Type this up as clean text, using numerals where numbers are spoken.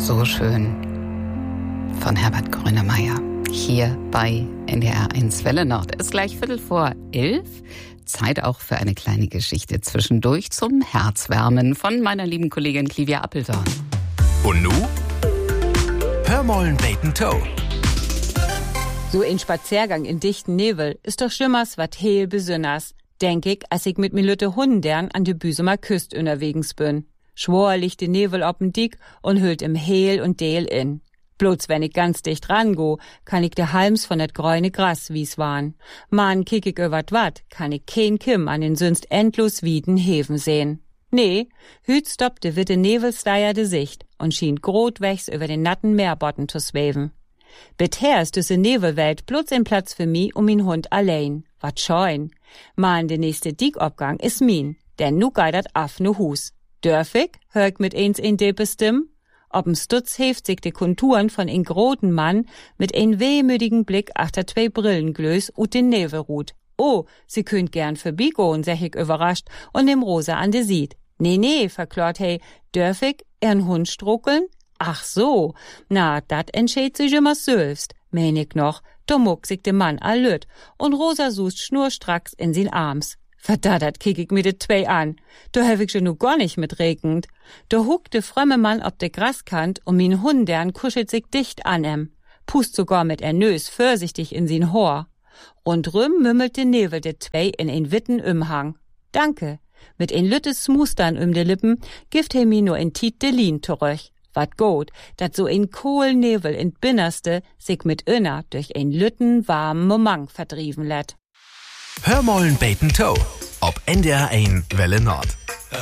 so schön von Herbert Grönemeyer hier bei NDR 1 Welle Nord. Es ist gleich 11:15. Zeit auch für eine kleine Geschichte zwischendurch zum Herzwärmen von meiner lieben Kollegin Clivia Appeltorn. Und nu? Hör mollen Bacon Toe. So ein Spaziergang in dichten Nebel ist doch schimmers wat heel besünners, denk ich, als ich mit mi lütte Hundern an de Büsumer Küst unterwegs bin. Schwor liegt de Nebel op'n Dick und hüllt im Heel und Deel in. Bloß wenn ich ganz dicht rango, kann ich de Halms von dat grüne Gras wie's waren. Man kick ich über wat, kann ich kein Kim an den sonst endlos wieden Heven sehen. Nee, hüt stoppt de witte Nebelsteier de Sicht und schien grotwächs über den natten Meerbotten zu schweben. Bisher ist düsse Nebelwelt bloß ein Platz für mi und min Hund allein. Wat scheun. Man de nächste Dickobgang is min, denn nu geidert af nu Hus. Dörfig, hör ich mit eins in de bestimmen? Ob'm Stutz heft sich de Konturen von ein groten Mann mit ein wehmütigen Blick achter zwei Brillenglös ut den Nebelrut. Oh, sie könnt gern vorbeigoen, sech ich überrascht und dem Rosa an de sieht. Nee, verklort hey, dörfig, ern Hund struckeln? Ach so, na, dat entscheid sich immer selbst, mein ich noch, da muck sich de Mann allüt und Rosa sucht schnurstracks in sin Arms. Verdattert kick ich mir de zwei an, da hab ich schon nu gar nicht mit regend. Da huckt de frömme Mann ob de Graskant und min Hundern kuschelt sich dicht an em, pust sogar mit Nös vorsichtig in sin Hor. Und rüm mümmelt de Nebel de zwei in ein witten Umhang. Danke, mit ein lüttes Smustern de Lippen gift he mi nur in Tiet de Lien zurück. Wat gut, dat so ein Kohlnebel in Binnerste sich mit Inner durch ein lütten warmen Moment verdrieven lätt. Hör mollen Bacon Toe. Ob NDR 1 Welle Nord.